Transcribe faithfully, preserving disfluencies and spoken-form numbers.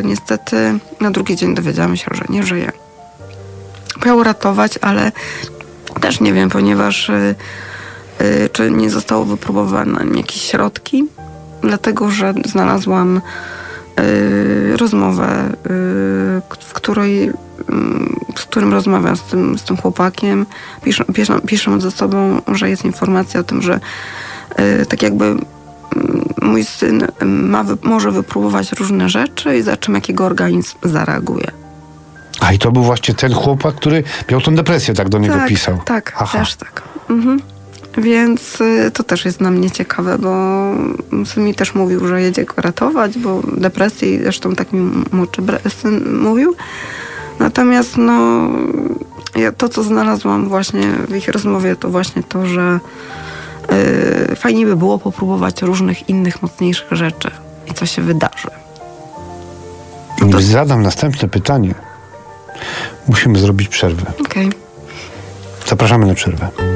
niestety na drugi dzień dowiedziałam się, że nie żyje. Miał ratować, ale też nie wiem, ponieważ y, y, czy nie zostało wypróbowane jakieś środki, dlatego, że znalazłam y, rozmowę, y, w której, y, z którym rozmawiam z tym, z tym chłopakiem, piszą, piszą, piszą ze sobą, że jest informacja o tym, że y, tak jakby mój syn ma, może wypróbować różne rzeczy i zobaczymy, jak jego organizm zareaguje. A i to był właśnie ten chłopak, który miał tą depresję, tak do niego tak, pisał. Tak, Aha. też tak. Mhm. Więc y, to też jest dla mnie ciekawe, bo syn mi też mówił, że jedzie go ratować, bo depresję i zresztą tak mi młodszy syn mówił. Natomiast no, ja to, co znalazłam właśnie w ich rozmowie, to właśnie to, że y, fajnie by było popróbować różnych innych, mocniejszych rzeczy i co się wydarzy. No to... Zadam następne pytanie. Musimy zrobić przerwę. Okej. Okay. Zapraszamy na przerwę.